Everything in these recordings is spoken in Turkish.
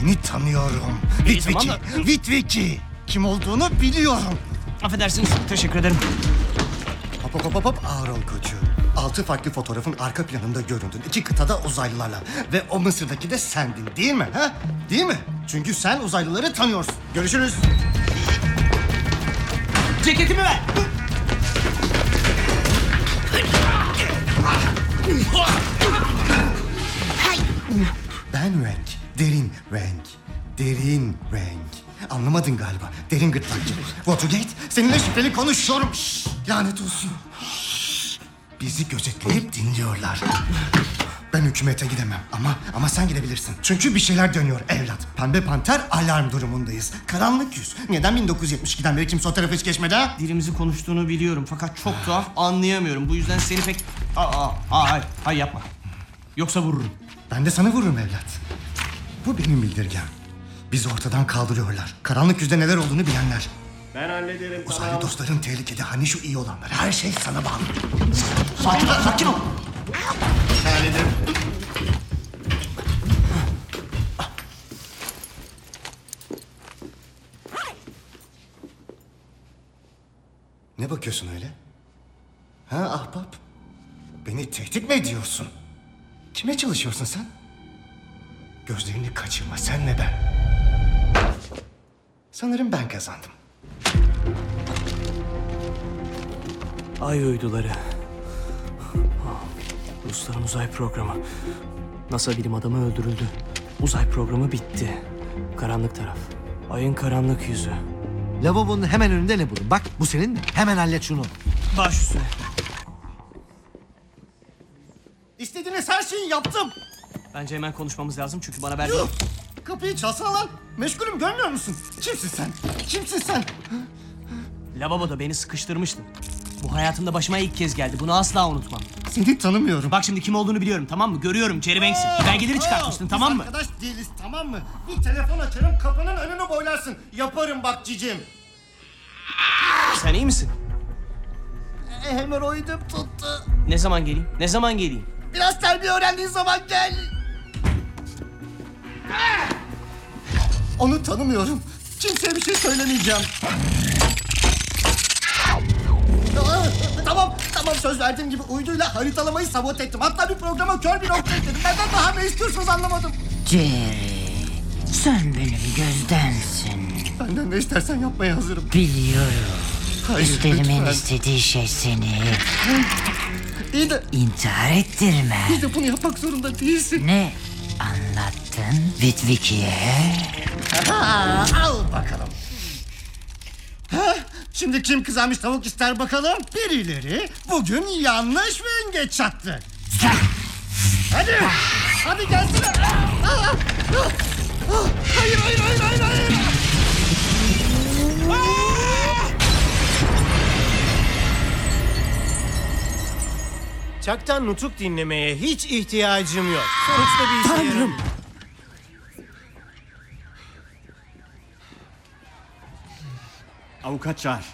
Seni tanıyorum. Tamam da- Vitviki. Kim olduğunu biliyorum. Affedersiniz, teşekkür ederim. Hop ağır ol koçum. 6 farklı fotoğrafın arka planında göründün. 2 kıtada uzaylılarla. Ve o Mısır'daki de sendin değil mi? Ha? Değil mi? Çünkü sen uzaylıları tanıyorsun. Görüşürüz. Ceketimi ver. Ben renk. Derin renk. Derin renk. Anlamadın galiba. Derin gırtlak gibi. Watergate, seninle şüpheli konuşuyorum. Şşş, lanet olsun. Şşş, bizi gözetleyip dinliyorlar. Ben hükümete gidemem ama sen gidebilirsin. Çünkü bir şeyler dönüyor evlat. Pembe Panter alarm durumundayız. Karanlık yüz. Neden 1972'den beri kimse o tarafa hiç geçmedi ha? Dilimizi konuştuğunu biliyorum fakat çok tuhaf anlayamıyorum. Bu yüzden seni pek... Hayır yapma. Yoksa vururum. Ben de sana vururum evlat. Bu benim bildirgem. Bizi ortadan kaldırıyorlar. Karanlık yüzde neler olduğunu bilenler. Ben hallederim. Uzaylı dostların tehlikede, hani şu iyi olanlar. Her şey sana bağlı. Sakin ol. Hallederim. Ne bakıyorsun öyle? Ha ahbap? Beni tehdit mi ediyorsun? Kime çalışıyorsun sen? Gözlerini kaçırma, sen ve ben. Sanırım ben kazandım. Ay uyduları. Rusların uzay programı. NASA bilim adamı öldürüldü. Uzay programı bitti. Karanlık taraf. Ayın karanlık yüzü. Lavabonun hemen önünde ne bulun? Bak bu senin mi? Hemen hallet şunu. Baş üstüne. İstediğiniz her şeyi yaptım. Bence hemen konuşmamız lazım çünkü bana ver. Yuh! Kapıyı çalsana lan. Meşgulüm, görmüyor musun? Kimsin sen? Kimsin sen? Lavaboda beni sıkıştırmıştın. Bu hayatımda başıma ilk kez geldi. Bunu asla unutmam. Seni tanımıyorum. Bak şimdi kim olduğunu biliyorum, tamam mı? Görüyorum, Jerry Banks'in. Belgeleri çıkartmıştın, tamam mı? Biz arkadaş değiliz, tamam mı? Bir telefon açarım, kapının önünü boylarsın. Yaparım bak cicim. Sen iyi misin? Hemoroidim tuttu. Ne zaman geleyim? Ne zaman geleyim? Biraz terbiye öğrendiğin zaman gel. Onu tanımıyorum. Kimseye bir şey söylemeyeceğim. Tamam söz verdiğim gibi uyduyla haritalamayı sabote ettim. Hatta bir programa kör bir nokta ekledim. Benden daha ne istiyorsunuz anlamadım. Jerry, sen benim gözdensin. Benden ne istersen yapmaya hazırım. Biliyorum. Hayır, Üstlerimin lütfen. istediği şey seni İyi de, intihar ettirme. iyi de bunu yapmak zorunda değilsin. Ne anlattın Vitviki'ye? Ha, al bakalım. Ha, şimdi kim kızarmış tavuk ister bakalım? Birileri bugün yanlış mengeç çattı. Hadi gelsene. Hayır. Çaktan nutuk dinlemeye hiç ihtiyacım yok. Sonuçta bir işe yaramıyor. Avukat çağır.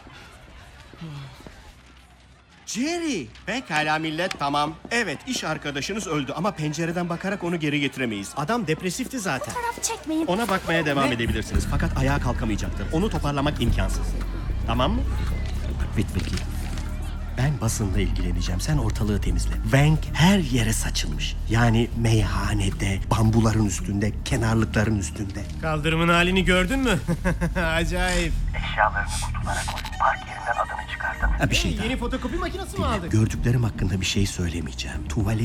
Jerry. Pekala millet, tamam. Evet, iş arkadaşınız öldü ama pencereden bakarak onu geri getiremeyiz. Adam depresifti zaten. Fotoğraf çekmeyin. Ona bakmaya devam edebilirsiniz fakat ayağa kalkamayacaktır. Onu toparlamak imkansız. Tamam mı? Bitmeki. Ben basınla ilgileneceğim. Sen ortalığı temizle. Wank her yere saçılmış. Yani meyhanede, bambuların üstünde, kenarlıkların üstünde. Kaldırımın halini gördün mü? Acayip. Eşyalarını kutulara koy. Park yerinden adını çıkartın. Ha, bir şey daha. Yeni fotokopi makinesi mi aldın? Gördüklerim hakkında bir şey söylemeyeceğim. Tuvalet